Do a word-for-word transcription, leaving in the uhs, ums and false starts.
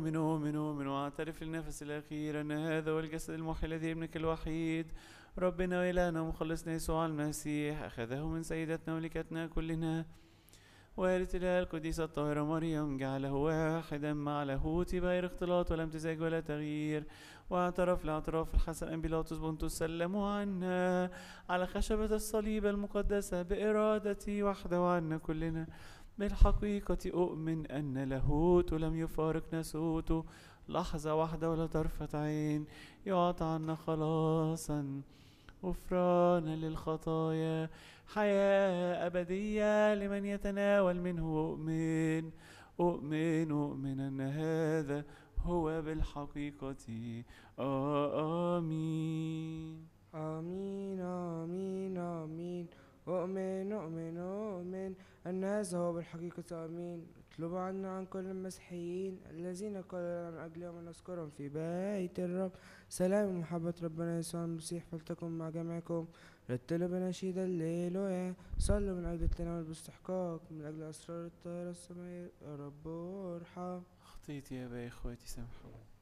من أؤمن أؤمن وأعترف للنفس الأخير أن هذا هو الجسد المحيي الذي ابنك الوحيد ربنا وإلهنا ومخلصنا يسوع المسيح أخذه من سيدتنا وملكتنا كلنا وارث الآية القديسة الطاهرة مريم جعله واحدا مع لاهوت بغير اختلاط ولا امتزاج ولا تغيير، واعترف لاعتراف الحسن أن بيلاطس بنطس سلموا عنا على خشبة الصليب المقدسة بإرادتي وحده وعنا كلنا. بالحقيقة أؤمن أن لاهوت لم يفارق ناسوته لحظة واحدة ولا طرفة عين، يعطى عنا خلاصا غفرانا للخطايا حياة أبدية لمن يتناول منه. أؤمن أؤمن أؤمن أن هذا هو بالحقيقة آمين آمين آمين آمين. أؤمن أؤمن أؤمن أن هذا هو بالحقيقة آمين. اطلبوا عنا عن كل المسيحيين الذين قالوا لنا من أجلهم أن نذكرهم في بيت الرب. سلام ومحبة ربنا يسوع المسيح فلتكن مع جميعكم. رتلوا بنشيد الليلويا. صلوا من أجل التناول باستحقاق من أجل أسرار الطاهرة السماوية. يا رب ارحم. خطيتي يا أبا إخواتي سامحوني.